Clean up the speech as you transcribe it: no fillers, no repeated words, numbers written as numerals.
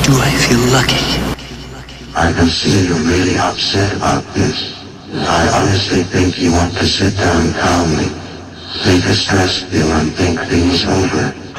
Do I feel lucky? I can see you're really upset about this. I honestly think you want to sit down calmly, take a stress pill and think things over.